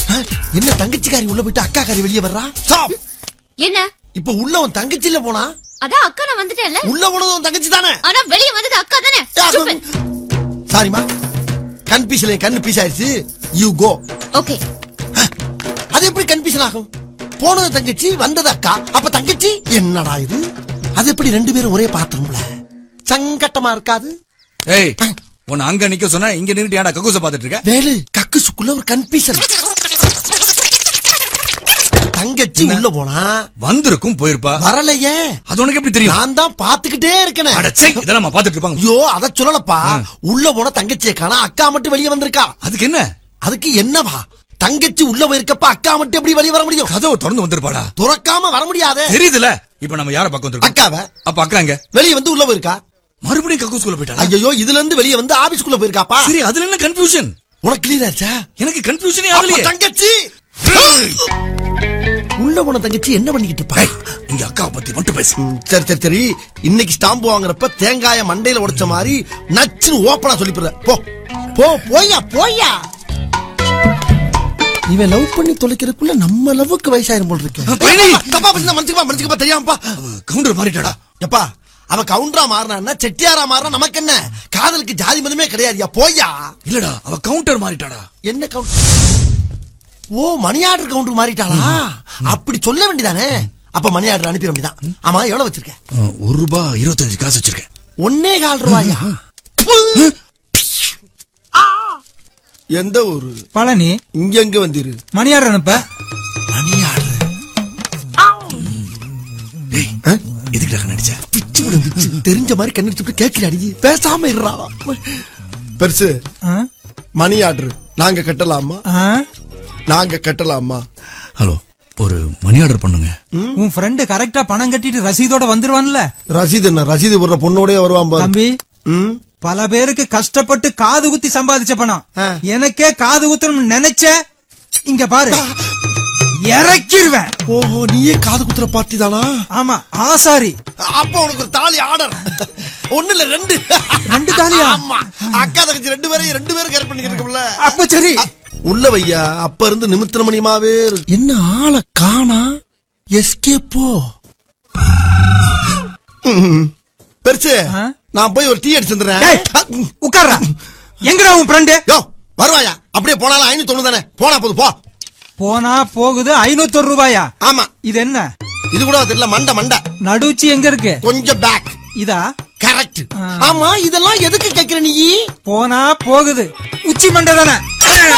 என்ன தங்கச்சிக்காரி உள்ள போயிட்டு அக்கா காரி வெளியே வர்றா? என்ன இப்ப உள்ள உன் தங்கச்சில போனா? அதான் அக்கா நான் வந்துட்டேன்ல. உள்ள போனது உன் தங்கச்சி தானே? ஆனா வெளியே வந்தது அக்கா தானே. சாரிமா, கன்ஃபியூஷன் கண்ணு பீஸ் ஆயிடுச்சு. You go. ஓகே. அது எப்படி கன்ஃபியூஷன் ஆகும்? போனது தங்கச்சி, வந்தது அக்கா. அப்ப தங்கச்சி என்னடா இது? அது எப்படி ரெண்டு பேரும் ஒரே பாத்திரம்ல? சங்கட்டமா இருக்காது? ஏய், உன்னை அங்க நிக்க சொன்னா இங்க நின்னுட்டு ஏன்டா கக்கூச பாத்துட்டு இருக்க? வேலு, கக்குசுக்குள்ள ஒரு கன்ஃபியூஷன். தங்கச்சி உள்ள போனா வந்திருக்கும், போயிருப்பா. வரலையே. அது உனக்கு எப்படி தெரியும்? நான் தான் பாத்துக்கிட்டே இருக்கேன். இதெல்லாம் பாத்துட்டு இருப்பாங்க. ஐயோ, அத சொல்லலப்பா. உள்ள போன தங்கச்சியை காணா, அக்கா மட்டும் வெளியே வந்திருக்கா. அதுக்கு என்ன? அதுக்கு என்னவா? தங்கச்சி உள்ள போயிருக்கப்ப அக்கா மட்டும் எப்படி வெளியே வர முடியும்? கதவை திறந்து வந்திருப்பாடா. துறக்காம வர முடியாது. தெரியுதுல. இப்ப நம்ம யார பக்கம் வந்திருக்கோம்? அக்காவை. அப்ப அக்கா எங்க? வெளியே வந்து உள்ள போயிருக்கா. மறுபடியும் கக்கூஸ்குள்ள போயிட்டா. ஐயோ, இதுல இருந்து வெளியே வந்து ஆபீஸ்க்குள்ள போயிருக்காப்பா. சரி, அதுல என்ன கன்ஃபியூஷன்? உனக்கு கிளியர் ஆச்சா? எனக்கு கன்ஃபியூஷனே ஆகலையே. தங்கச்சி உள்ள போன தங்கச்சி என்ன பண்ணிக்கிட்டு இருப்பா? இங்க அக்காவை பத்தி மட்டும் பேசு. சரி சரி சரி. இன்னைக்கு ஸ்டாம்பு வாங்குறப்ப தேங்காய மண்டையில உடைச்ச மாதிரி நச்சுன்னு ஓப்பனா சொல்லிப்புற. போ போ, போயா போயா. இவன் லவ் பண்ணி தொலைக்கிறதுக்குள்ள நம்ம லவ்வுக்கு வயசாயிரும் போல் இருக்கு. தப்பா பேசினா மனுச்சுக்கப்பா தெரியாமப்பா. கவுண்டர் மாறிட்டாடா. எப்பா, அவ கவுண்டரா மாறினா செட்டியாரா மாறினா நமக்கு என்ன? காதலுக்கு ஜாதி மதமே கிடையாதுயா. போயா. இல்லடா, அவ கவுண்டர் மாறிட்டாடா. என்ன கவுண்டர்? ஓ, மணி ஆர்டர் கவுண்டர் மாறிட்டாளா? அப்படி சொல்ல வேண்டியதானே. அப்ப மணி ஆர்டர் அனுப்பிட வேண்டியதான். ஆமா, எவ்வளவு வச்சிருக்க? ₹1.25 வச்சிருக்கேன். 1.25 ரூபாயா? எந்த ஊரு? பழனி. இங்க எங்க வந்திரு? மணி ஆர்டர் அனுப்ப. மணி ஆர்டர் எதுக்குடா நடிச்ச? தெரிஞ்ச மாதிரி கண்ணடிச்சு கேட்கிறாடி. பேசாம இருறா. பெருசு, மணி ஆர்டர் நாங்க கட்டலாமா? நாங்க கட்டலாமா? ஹலோ, ஒரு மணி ஆர்டர் பண்ணுங்க. உன் ஃப்ரெண்ட் கரெக்டா பணம் கட்டிட்டு ரசீதோட வந்துருவான்ல. ரசீது என்ன? ரசீது போடுற பொண்ணோடய வருவான் பாரு. தம்பி, பல பேருக்கு கஷ்டப்பட்டு காது குத்தி சம்பாதிச்ச பணம். எனக்கே காது குத்தணும் நினைச்ச, இங்க பாரு, இறக்கிருவேன். ஓஹோ, நீயே காது குத்துற பார்ட்டி தானா? ஆமா, ஆசாரி. அப்ப உனக்கு ஒரு தாலி ஆர்டர். ஒண்ணு இல்ல, ரெண்டு தாலியா? ஆமா, அக்கா தங்கச்சி ரெண்டு பேரும் கேர் பண்ணிக்கிறோம்ல. அப்ப சரி, உள்ள வையா. அப்ப இருந்து நிமித்திர மணியமாவே என்ன ஆள காணா. எஸ்கேப்போ. பெருசு, நான் போய் ஒரு டீ அடிச்சு வந்துடுறேன். உட்கார்றா. எங்கடா உன் ஃப்ரெண்டு? வருவாயா? அப்படியே போனாலும் 590 தானே. போனா போது போ. போனா போகுது. 501 ரூபாயா? ஆமா. இது என்ன? இது கூட தெரியல. மண்டை நடுச்சி எங்க இருக்கு? கொஞ்சம் பேக். இதா? கரெக்ட். ஆமா, இதெல்லாம் எதுக்கு கேக்குற நீ? போனா போகுது. உச்சி மண்டை தானே.